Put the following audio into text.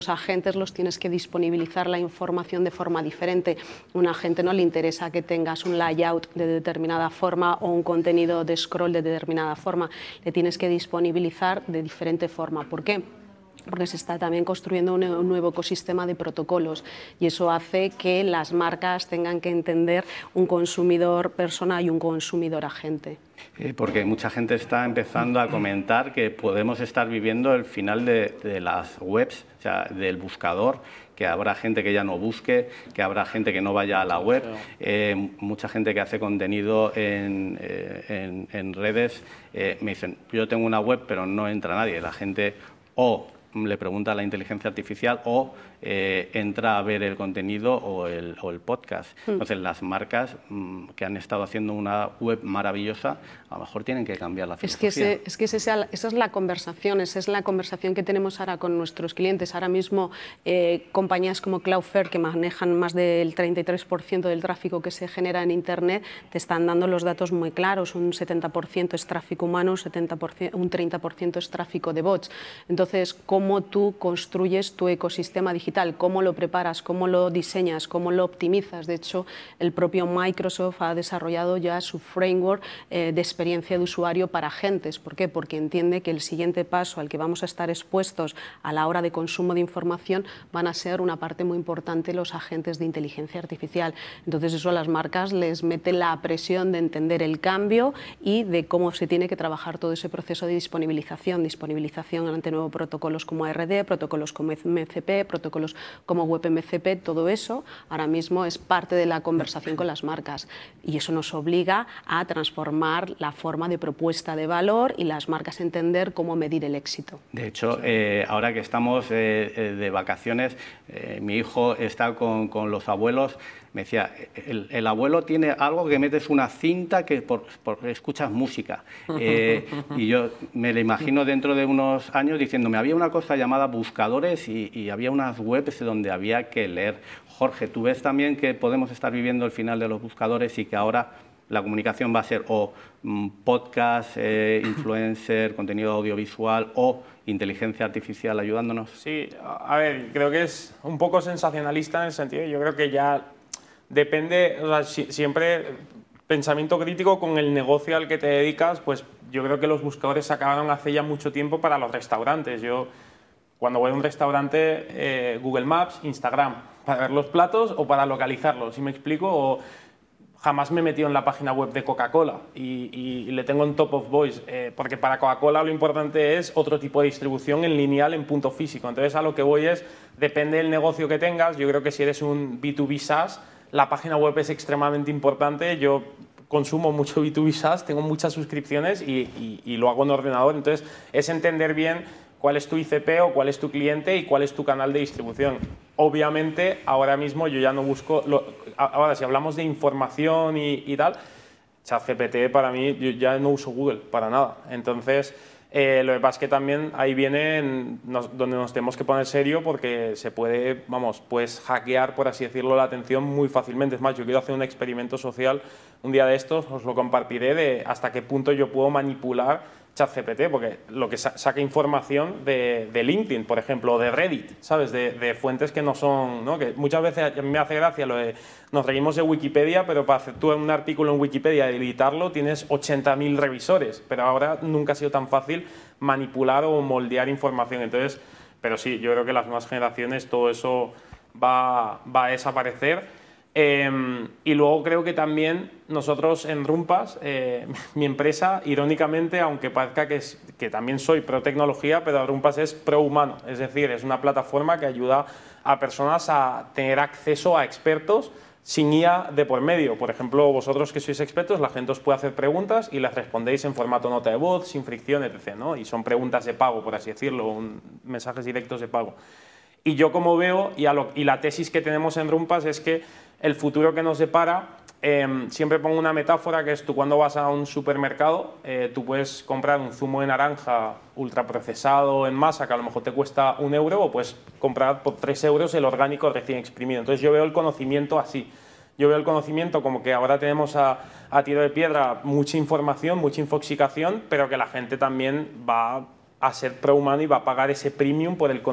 Los agentes los tienes que disponibilizar la información de forma diferente. A un agente no le interesa que tengas un layout de determinada forma o un contenido de scroll de determinada forma. Le tienes que disponibilizar de diferente forma. ¿Por qué? Porque se está también construyendo un nuevo ecosistema de protocolos y eso hace que las marcas tengan que entender un consumidor persona y un consumidor agente. Porque mucha gente está empezando a comentar que podemos estar viviendo el final de las webs, o sea, del buscador, que habrá gente que ya no busque, que habrá gente que no vaya a la web, mucha gente que hace contenido en redes me dicen, yo tengo una web pero no entra nadie, la gente o le pregunta a la inteligencia artificial o entra a ver el contenido o el podcast. Entonces, las marcas que han estado haciendo una web maravillosa, a lo mejor tienen que cambiar la filosofía. Esa es la conversación que tenemos ahora con nuestros clientes. Ahora mismo, compañías como Cloudflare, que manejan más del 33% del tráfico que se genera en Internet, te están dando los datos muy claros. Un 70% es tráfico humano, un 30% es tráfico de bots. Entonces, ¿cómo tú construyes tu ecosistema digital? ¿Cómo lo preparas? ¿Cómo lo diseñas? ¿Cómo lo optimizas? De hecho, el propio Microsoft ha desarrollado ya su framework de experiencia de usuario para agentes. ¿Por qué? Porque entiende que el siguiente paso al que vamos a estar expuestos a la hora de consumo de información van a ser una parte muy importante los agentes de inteligencia artificial. Entonces, eso a las marcas les mete la presión de entender el cambio y de cómo se tiene que trabajar todo ese proceso de disponibilización ante nuevos protocolos como ARD, protocolos como MCP, protocolos como WebMCP, todo eso ahora mismo es parte de la conversación con las marcas y eso nos obliga a transformar la forma de propuesta de valor y las marcas a entender cómo medir el éxito. De hecho, ahora que estamos de vacaciones, mi hijo está con los abuelos. Me decía, el abuelo tiene algo que metes una cinta que escuchas música. Y yo me lo imagino dentro de unos años diciéndome, había una cosa llamada buscadores y había unas webs donde había que leer. Jorge, ¿tú ves también que podemos estar viviendo el final de los buscadores y que ahora la comunicación va a ser o podcast, influencer, contenido audiovisual o inteligencia artificial ayudándonos? Sí, a ver, creo que es un poco sensacionalista en el sentido, yo creo que ya depende, o sea, siempre pensamiento crítico con el negocio al que te dedicas, pues yo creo que los buscadores se acabaron hace ya mucho tiempo para los restaurantes. Yo cuando voy a un restaurante, Google Maps, Instagram, para ver los platos o para localizarlos, ¿sí me explico? O jamás me he metido en la página web de Coca-Cola y le tengo en top of voice, porque para Coca-Cola lo importante es otro tipo de distribución en lineal, en punto físico. Entonces a lo que voy es, depende del negocio que tengas, yo creo que si eres un B2B SaaS, la página web es extremadamente importante. Yo consumo mucho B2B SaaS, tengo muchas suscripciones y lo hago en ordenador. Entonces, es entender bien cuál es tu ICP o cuál es tu cliente y cuál es tu canal de distribución. Obviamente, ahora mismo yo ya no busco... Ahora, si hablamos de información y tal, ChatGPT para mí, yo ya no uso Google para nada. Entonces, lo que pasa es que también ahí viene donde nos tenemos que poner serio porque se puede, puedes hackear, por así decirlo, la atención muy fácilmente. Es más, yo quiero hacer un experimento social un día de estos, os lo compartiré, de hasta qué punto yo puedo manipular ChatGPT, porque lo que saca información de LinkedIn, por ejemplo, o de Reddit, ¿sabes? De fuentes que no son, ¿no? Que muchas veces a mí me hace gracia lo de, nos reímos de Wikipedia, pero para hacer tú un artículo en Wikipedia y editarlo tienes 80.000 revisores, pero ahora nunca ha sido tan fácil manipular o moldear información. Entonces, pero sí, yo creo que las nuevas generaciones todo eso va a desaparecer. Y luego creo que también nosotros en Rumpas, mi empresa, irónicamente, aunque parezca que también soy pro tecnología, pero Rumpas es pro humano, es decir, es una plataforma que ayuda a personas a tener acceso a expertos sin IA de por medio. Por ejemplo, vosotros que sois expertos, la gente os puede hacer preguntas y las respondéis en formato nota de voz, sin fricción, etc., ¿no? Y son preguntas de pago, por así decirlo, mensajes directos de pago. Y yo como veo, y la tesis que tenemos en Rumpas es que el futuro que nos depara, siempre pongo una metáfora que es tú cuando vas a un supermercado, tú puedes comprar un zumo de naranja ultraprocesado en masa que a lo mejor te cuesta 1 euro o puedes comprar por 3 euros el orgánico recién exprimido. Entonces yo veo el conocimiento así. Yo veo el conocimiento como que ahora tenemos a tiro de piedra mucha información, mucha infoxicación, pero que la gente también va a ser pro humano y va a pagar ese premium por el conocimiento